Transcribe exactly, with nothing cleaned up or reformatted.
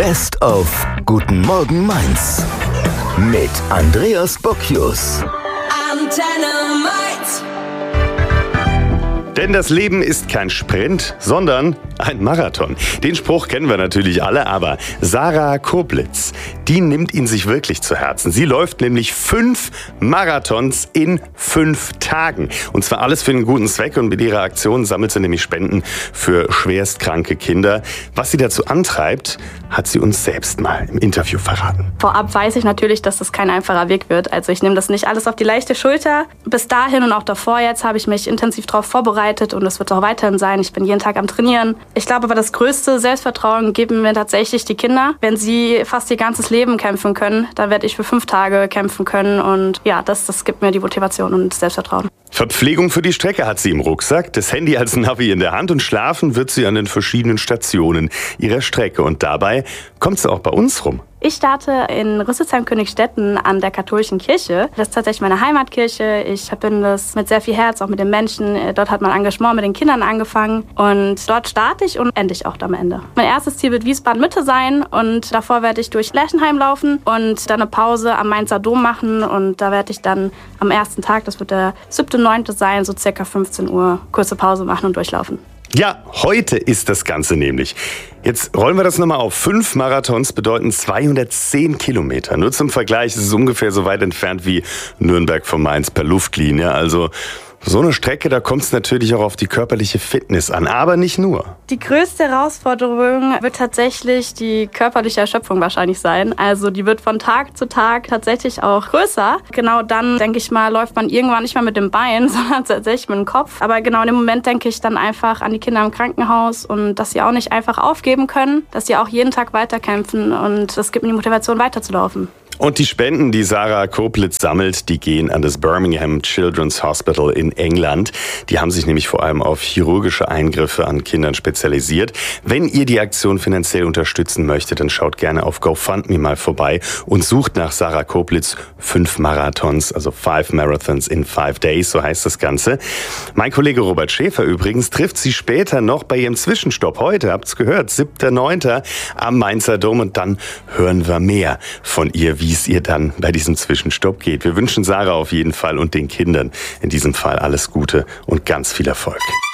Best of Guten Morgen Mainz mit Andreas Bocchius. Denn das Leben ist kein Sprint, sondern ein Marathon. Den Spruch kennen wir natürlich alle, aber Sarah Koplitz, die nimmt ihn sich wirklich zu Herzen. Sie läuft nämlich fünf Marathons in fünf Tagen. Und zwar alles für einen guten Zweck. Und mit ihrer Aktion sammelt sie nämlich Spenden für schwerstkranke Kinder. Was sie dazu antreibt, hat sie uns selbst mal im Interview verraten. Vorab weiß ich natürlich, dass das kein einfacher Weg wird. Also ich nehme das nicht alles auf die leichte Schulter. Bis dahin und auch davor jetzt habe ich mich intensiv darauf vorbereitet und es wird auch weiterhin sein. Ich bin jeden Tag am Trainieren. Ich glaube aber, das größte Selbstvertrauen geben mir tatsächlich die Kinder. Wenn sie fast ihr ganzes Leben kämpfen können, dann werde ich für fünf Tage kämpfen können. Und ja, das, das gibt mir die Motivation und das Selbstvertrauen. Verpflegung für die Strecke hat sie im Rucksack, das Handy als Navi in der Hand und schlafen wird sie an den verschiedenen Stationen ihrer Strecke. Und dabei kommt sie auch bei uns rum. Ich starte in Rüsselsheim-Königstetten an der katholischen Kirche. Das ist tatsächlich meine Heimatkirche. Ich verbinde das mit sehr viel Herz, auch mit den Menschen. Dort hat mein Engagement mit den Kindern angefangen. Und dort starte ich und ende ich auch am Ende. Mein erstes Ziel wird Wiesbaden-Mitte sein. Und davor werde ich durch Lerchenheim laufen und dann eine Pause am Mainzer Dom machen. Und da werde ich dann am ersten Tag, das wird der siebte neunte sein, so circa fünfzehn Uhr, kurze Pause machen und durchlaufen. Ja, heute ist das Ganze nämlich. Jetzt rollen wir das nochmal auf. Fünf Marathons bedeuten zweihundertzehn Kilometer. Nur zum Vergleich, es ist ungefähr so weit entfernt wie Nürnberg von Mainz per Luftlinie. Also so eine Strecke, da kommt es natürlich auch auf die körperliche Fitness an, aber nicht nur. Die größte Herausforderung wird tatsächlich die körperliche Erschöpfung wahrscheinlich sein. Also die wird von Tag zu Tag tatsächlich auch größer. Genau dann, denke ich mal, läuft man irgendwann nicht mehr mit dem Bein, sondern tatsächlich mit dem Kopf. Aber genau in dem Moment denke ich dann einfach an die Kinder im Krankenhaus und dass sie auch nicht einfach aufgeben können, dass sie auch jeden Tag weiterkämpfen und das gibt mir die Motivation, weiterzulaufen. Und die Spenden, die Sarah Koplitz sammelt, die gehen an das Birmingham Children's Hospital in England. Die haben sich nämlich vor allem auf chirurgische Eingriffe an Kindern spezialisiert. Wenn ihr die Aktion finanziell unterstützen möchtet, dann schaut gerne auf GoFundMe mal vorbei und sucht nach Sarah Koplitz fünf Marathons, also Five Marathons in Five Days, so heißt das Ganze. Mein Kollege Robert Schäfer übrigens trifft sie später noch bei ihrem Zwischenstopp. Heute, habt's gehört, siebter neunter am Mainzer Dom und dann hören wir mehr von ihr, wie es ihr dann bei diesem Zwischenstopp geht. Wir wünschen Sarah auf jeden Fall und den Kindern in diesem Fall alles Gute und ganz viel Erfolg.